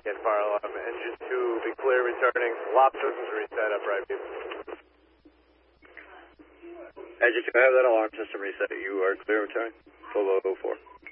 Get fire alarm. Engine 2, be clear returning. Lock systems reset up right. Engine 2, I have that alarm system reset. You are clear returning. 1204.